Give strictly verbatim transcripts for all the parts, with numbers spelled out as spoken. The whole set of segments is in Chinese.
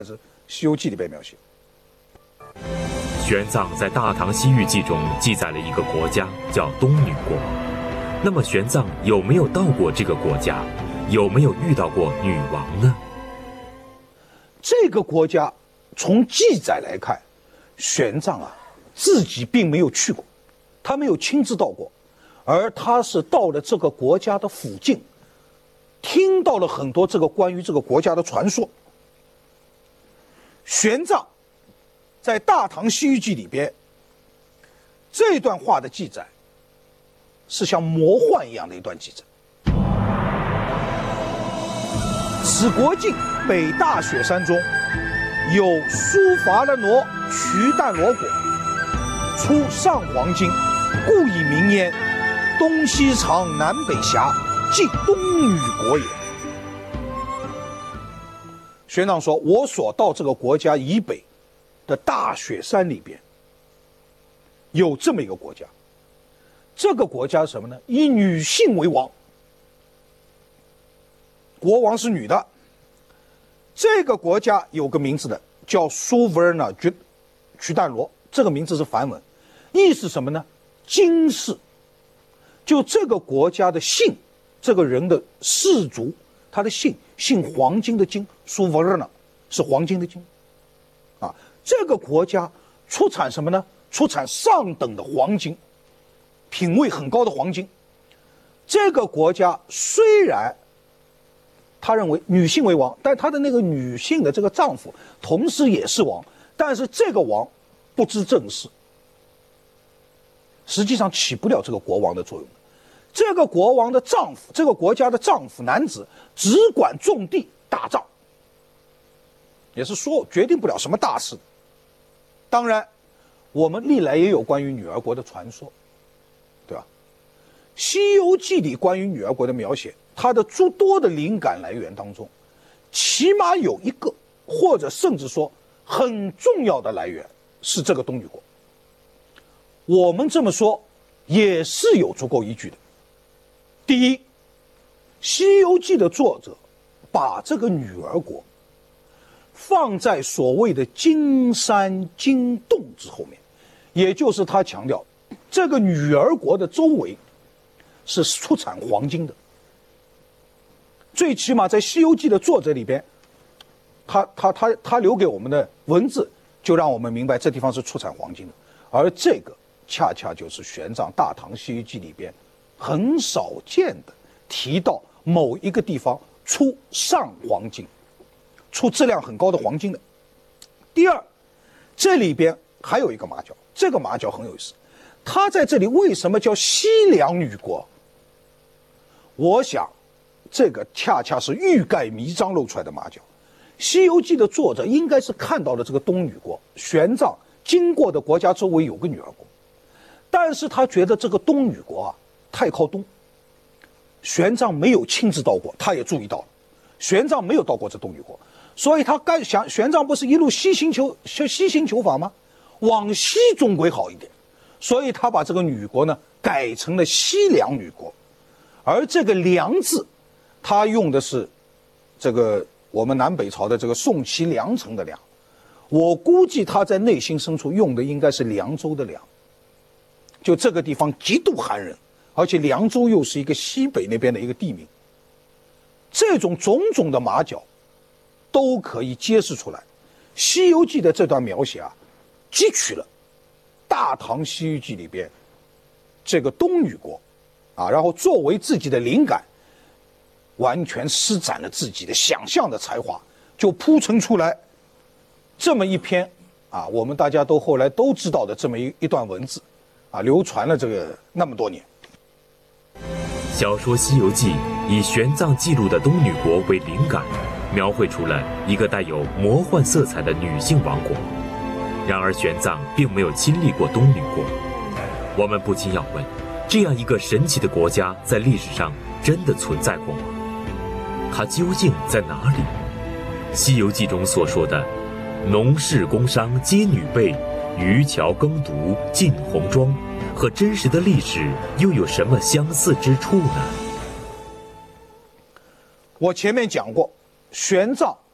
是《西游记》里边描写。 玄奘在《大唐西域记》中记载了一个国家叫东女国，那么玄奘有没有到过这个国家？有没有遇到过女王呢？ 这个国家从记载来看，玄奘啊自己并没有去过，他没有亲自到过，而他是到了这个国家的附近，听到了很多这个关于这个国家的传说。玄奘在《大唐西域记》里边这段话的记载，是像魔幻一样的一段记载。此国境北大雪山中，有苏伐勒罗瞿淡罗国，出上黄金，故以名焉。东西长，南北狭，即东女国也。玄奘说，我所到这个国家以北的大雪山里边，有这么一个国家。这个国家是什么呢？以女性为王，国王是女的。这个国家有个名字的，叫苏维尔纳瞿瞿淡罗，这个名字是梵文，意思什么呢？金氏。就这个国家的姓，这个人的氏族，他的姓姓黄金的金，苏维尔纳是黄金的金。啊，这个国家出产什么呢？出产上等的黄金，品位很高的黄金。这个国家虽然他认为女性为王，但他的那个女性的这个丈夫同时也是王，但是这个王不知政事，实际上起不了这个国王的作用。这个国王的丈夫，这个国家的丈夫男子只管种地打仗，也是说决定不了什么大事。当然我们历来也有关于女儿国的传说，对吧？西游记里关于女儿国的描写，它的诸多的灵感来源当中，起码有一个，或者甚至说很重要的来源是这个东女国。我们这么说也是有足够依据的。第一，《西游记》的作者把这个女儿国放在所谓的金山金洞之后面，也就是他强调这个女儿国的周围是出产黄金的。最起码在《西游记》的作者里边，他他他他留给我们的文字就让我们明白这地方是出产黄金的，而这个恰恰就是玄奘《大唐西域记》里边很少见的提到某一个地方出上黄金，出质量很高的黄金的。第二，这里边还有一个马脚，这个马脚很有意思，它在这里为什么叫西凉女国？我想这个恰恰是欲盖弥彰露出来的马脚。《西游记》的作者应该是看到了这个东女国，玄奘经过的国家周围有个女儿国，但是他觉得这个东女国啊太靠东，玄奘没有亲自到过，他也注意到了，玄奘没有到过这东女国，所以他该想，玄奘不是一路西行求西行求法吗？往西总归好一点，所以他把这个女国呢改成了西凉女国，而这个凉字，他用的是这个我们南北朝的这个宋齐梁陈的梁，我估计他在内心深处用的应该是凉州的凉，就这个地方极度寒冷，而且凉州又是一个西北那边的一个地名。这种种种的马脚都可以揭示出来，《西游记》的这段描写啊，汲取了《大唐西域记》里边这个东女国啊，然后作为自己的灵感，完全施展了自己的想象的才华，就铺陈出来这么一篇啊，我们大家都后来都知道的这么一一段文字啊，流传了这个那么多年。 小说《西游记》以玄奘记录的东女国为灵感，描绘出了一个带有魔幻色彩的女性王国。然而玄奘并没有亲历过东女国，我们不禁要问，这样一个神奇的国家在历史上真的存在过吗？它究竟在哪里？《西游记》中所说的农事工商皆女辈，渔樵耕读尽红妆，和真实的历史又有什么相似之处呢？ 我前面讲过，玄奘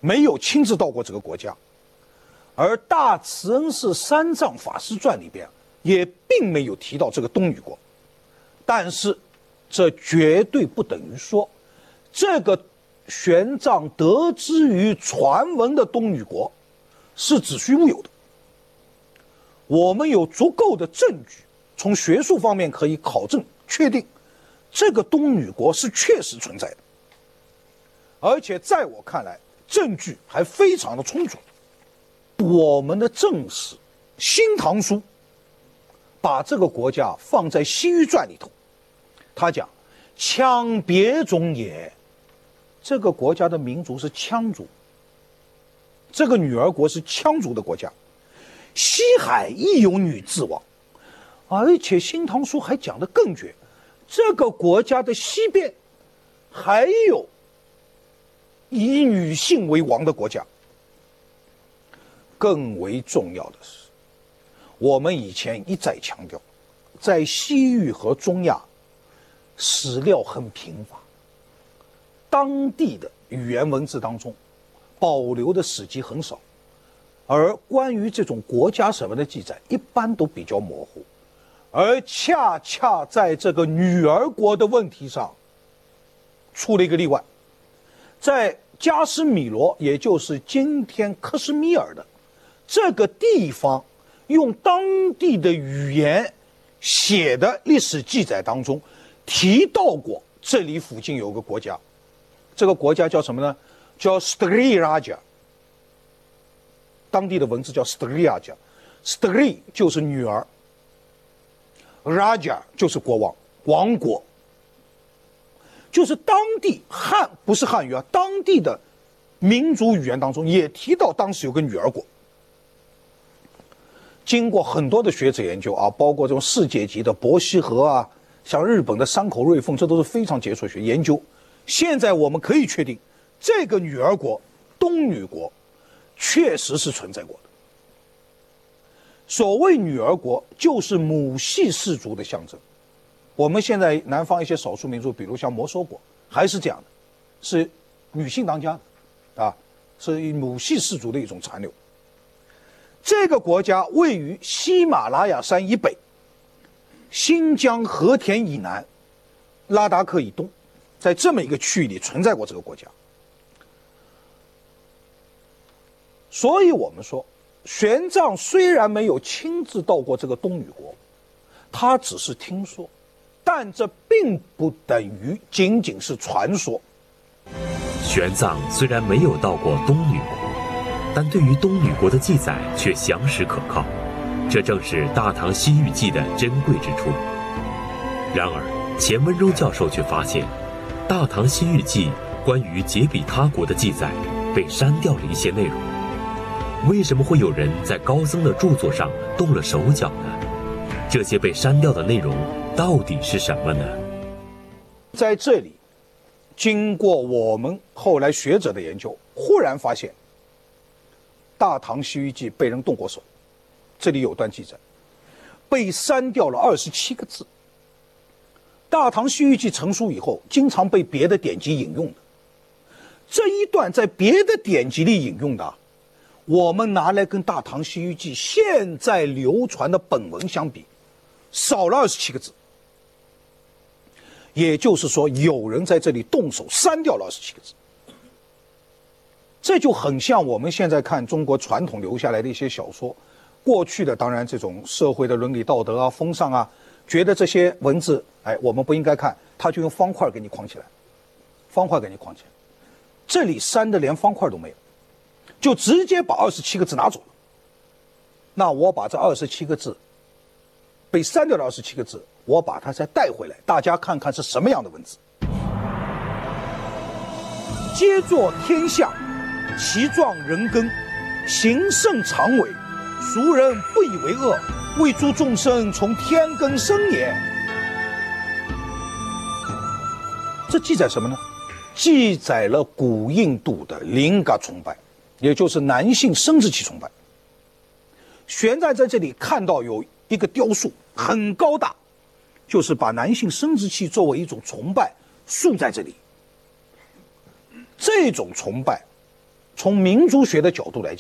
没有亲自到过这个国家，而《大慈恩寺三藏法师传》里边也并没有提到这个东女国。但是，这绝对不等于说，这个玄奘得知于传闻的东女国是子虚乌有的。我们有足够的证据，从学术方面可以考证确定，这个东女国是确实存在的。而且在我看来，证据还非常的充足。我们的正史《新唐书》把这个国家放在《西域传》里头，他讲羌别种也，这个国家的民族是羌族，这个女儿国是羌族的国家。西海亦有女自王，而且《新唐书》还讲得更绝，这个国家的西边还有以女性为王的国家。更为重要的是，我们以前一再强调，在西域和中亚史料很贫乏，当地的语言文字当中保留的史籍很少，而关于这种国家什么的记载一般都比较模糊，而恰恰在这个女儿国的问题上出了一个例外。在加斯米罗，也就是今天克什米尔的这个地方，用当地的语言写的历史记载当中提到过，这里附近有个国家，这个国家叫什么呢？叫 Stri Raja， 当地的文字叫 Stri Raja， Stri 就是女儿， Raja 就是国王，王国，就是当地汉不是汉语啊，当地的民族语言当中也提到当时有个女儿国。经过很多的学者研究啊，包括这种世界级的伯希和啊，像日本的山口瑞凤，这都是非常杰出的学研究。现在我们可以确定，这个女儿国东女国确实是存在过的。所谓女儿国，就是母系氏族的象征。我们现在南方一些少数民族，比如像摩梭国，还是这样的，是女性当家的，啊，是母系氏族的一种残留。这个国家位于喜马拉雅山以北，新疆和田以南，拉达克以东，在这么一个区域里存在过这个国家。所以我们说，玄奘虽然没有亲自到过这个东女国，他只是听说，但这并不等于仅仅是传说。 玄奘虽然没有到过东女国，但对于东女国的记载却详实可靠，这正是《大唐西域记》的珍贵之处。然而，钱文忠教授却发现，《大唐西域记》关于杰比他国的记载被删掉了一些内容。为什么会有人在高僧的著作上动了手脚呢？这些被删掉的内容到底是什么呢？ 在这里，经过我们后来学者的研究，忽然发现《大唐西域记》被人动过手。这里有段记载，被删掉了二十七个字。《大唐西域记》成书以后，经常被别的典籍引用的。这一段在别的典籍里引用的，我们拿来跟《大唐西域记》现在流传的本文相比，少了二十七个字。也就是说，有人在这里动手删掉了二十七个字。这就很像我们现在看中国传统留下来的一些小说，过去的当然这种社会的伦理道德啊、风尚啊，觉得这些文字，哎，我们不应该看，他就用方块给你框起来，方块给你框起来。这里删的连方块都没有，就直接把二十七个字拿走了。那我把这二十七个字，被删掉的二十七个字，我把它再带回来，大家看看是什么样的文字。皆作天下，其状人耕，形甚长尾，俗人不以为恶，为诸众生从天根生也。这记载什么呢？记载了古印度的灵嘎崇拜，也就是男性生殖器崇拜。玄奘在这里看到有一个雕塑很高大，就是把男性生殖器作为一种崇拜竖在这里。这种崇拜从民族学的角度来讲。